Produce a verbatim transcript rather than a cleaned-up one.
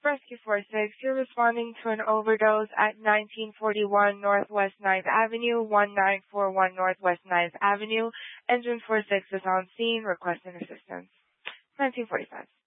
Rescue four six, you're responding to an overdose at nineteen forty-one Northwest ninth Avenue, one nine four one Northwest ninth Avenue. Engine four six is on scene, requesting assistance. nineteen forty-five.